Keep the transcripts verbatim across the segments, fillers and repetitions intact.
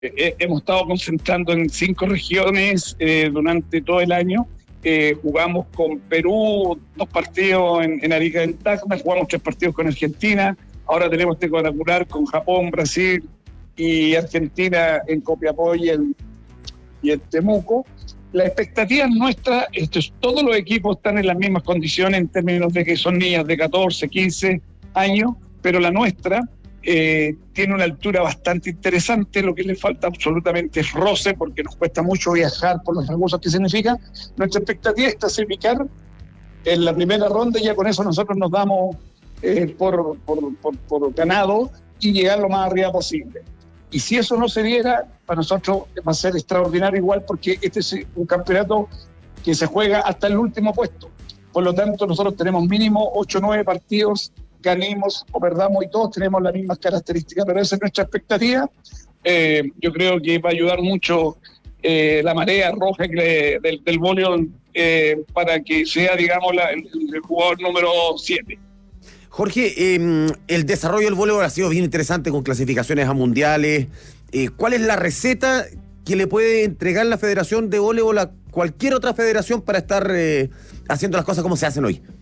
eh, hemos estado concentrando en cinco regiones eh, durante todo el año. Eh, jugamos con Perú dos partidos en, en Arica del Tacna, jugamos tres partidos con Argentina, ahora tenemos este cuadrangular con Japón, Brasil y Argentina en Copiapó y en, y en Temuco. La expectativa nuestra es que todos los equipos están en las mismas condiciones en términos de que son niñas de catorce, quince años, pero la nuestra eh, tiene una altura bastante interesante. Lo que le falta absolutamente es roce, porque nos cuesta mucho viajar por los recursos que significa. Nuestra expectativa es clasificar en la primera ronda y ya con eso nosotros nos damos eh, por, por, por, por ganado y llegar lo más arriba posible. Y si eso no se diera, para nosotros va a ser extraordinario igual, porque este es un campeonato que se juega hasta el último puesto. Por lo tanto, nosotros tenemos mínimo ocho o nueve partidos, ganemos o perdamos, y todos tenemos las mismas características, pero esa es nuestra expectativa. Eh, yo creo que va a ayudar mucho eh, la marea roja que le, del, del voleibol eh, para que sea, digamos, la, el, el jugador número siete. Jorge, eh, el desarrollo del voleibol ha sido bien interesante con clasificaciones a mundiales. Eh, ¿Cuál es la receta que le puede entregar la Federación de Voleibol a cualquier otra federación para estar eh, haciendo las cosas como se hacen hoy?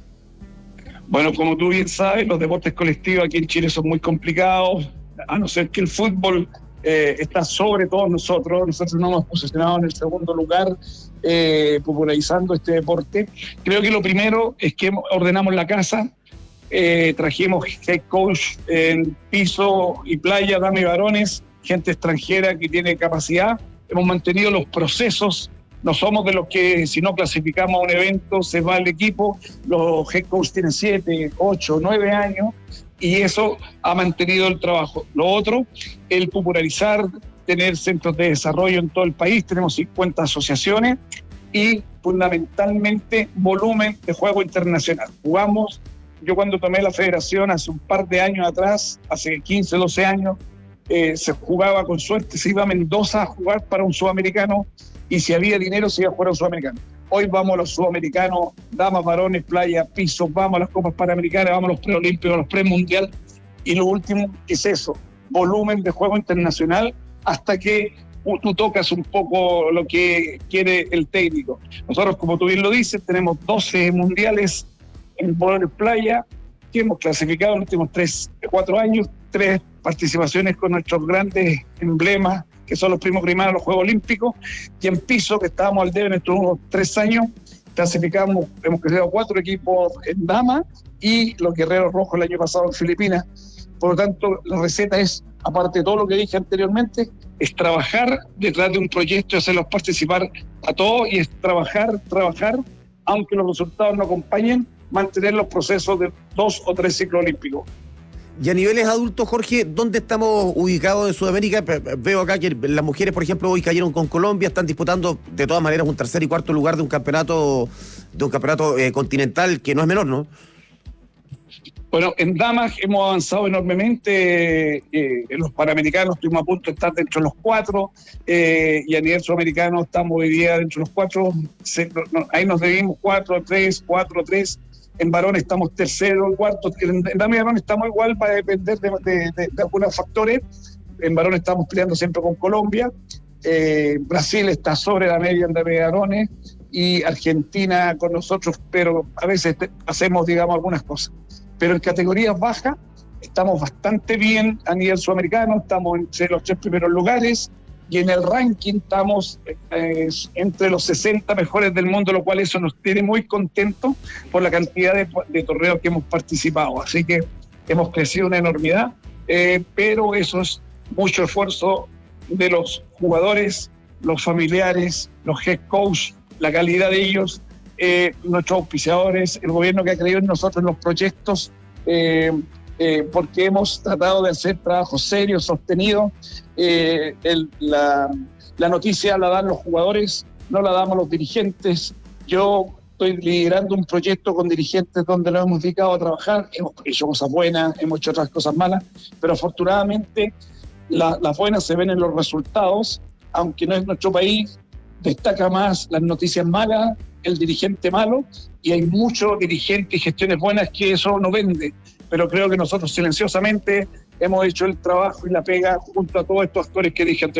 Bueno, como tú bien sabes, los deportes colectivos aquí en Chile son muy complicados, a no ser que el fútbol eh, está sobre todos nosotros. Nosotros nos hemos posicionado en el segundo lugar eh, popularizando este deporte. Creo que lo primero es que ordenamos la casa. Eh, trajimos head coach en piso y playa, damas y varones, gente extranjera que tiene capacidad. Hemos mantenido los procesos. No somos de los que, si no clasificamos a un evento, se va el equipo. Los head coach tienen siete, ocho, nueve años y eso ha mantenido el trabajo. Lo otro, el popularizar, tener centros de desarrollo en todo el país. Tenemos cincuenta asociaciones y fundamentalmente volumen de juego internacional. Jugamos. Yo cuando tomé la federación hace un par de años atrás, hace quince, doce años, eh, se jugaba con suerte, se iba a Mendoza a jugar para un sudamericano y si había dinero se iba a jugar a un sudamericano. Hoy vamos a los sudamericanos, damas, varones, playa, piso, vamos a las copas panamericanas, vamos a los preolímpicos, a los premundial. Y lo último es eso, volumen de juego internacional hasta que tú tocas un poco lo que quiere el técnico. Nosotros, como tú bien lo dices, tenemos doce mundiales en voleibol playa, que hemos clasificado en los últimos tres, cuatro años, tres participaciones con nuestros grandes emblemas, que son los primos primados de los Juegos Olímpicos, y en piso, que estábamos al debe en estos unos tres años, clasificamos, hemos creado cuatro equipos en dama, y los Guerreros Rojos el año pasado en Filipinas. Por lo tanto, la receta es, aparte de todo lo que dije anteriormente, es trabajar detrás de un proyecto y hacerlos participar a todos, y es trabajar, trabajar, aunque los resultados no acompañen, mantener los procesos de dos o tres ciclos olímpicos. Y a niveles adultos, Jorge, ¿dónde estamos ubicados en Sudamérica? Veo acá que las mujeres, por ejemplo, hoy cayeron con Colombia, están disputando de todas maneras un tercer y cuarto lugar de un campeonato de un campeonato eh, continental que no es menor, ¿no? Bueno, en damas hemos avanzado enormemente, eh, en los panamericanos estuvimos a punto de estar dentro de los cuatro, eh, y a nivel sudamericano estamos hoy día dentro de los cuatro, se, no, ahí nos debimos cuatro, tres, cuatro, tres, en varones estamos tercero, cuarto, en, en damas y varones estamos igual, va a depender de, de, de, de algunos factores. En varones estamos peleando siempre con Colombia, eh, Brasil está sobre la media en damas y varones, y Argentina con nosotros, pero a veces te, hacemos, digamos, algunas cosas. Pero en categorías bajas estamos bastante bien a nivel sudamericano, estamos entre los tres primeros lugares y en el ranking estamos eh, entre los sesenta mejores del mundo, lo cual eso nos tiene muy contentos por la cantidad de, de torneos que hemos participado. Así que hemos crecido una enormidad, eh, pero eso es mucho esfuerzo de los jugadores, los familiares, los head coach, la calidad de ellos, Eh, nuestros auspiciadores, el gobierno que ha creído en nosotros en los proyectos, eh, eh, porque hemos tratado de hacer trabajo serio, sostenido. Eh, el, la, la noticia la dan los jugadores, no la damos los dirigentes. Yo estoy liderando un proyecto con dirigentes donde nos hemos dedicado a trabajar, hemos hecho cosas buenas, hemos hecho otras cosas malas, pero afortunadamente la, las buenas se ven en los resultados, aunque no es nuestro país, destaca más las noticias malas, el dirigente malo, y hay muchos dirigentes y gestiones buenas que eso no vende, pero creo que nosotros silenciosamente hemos hecho el trabajo y la pega junto a todos estos actores que dije anteriormente.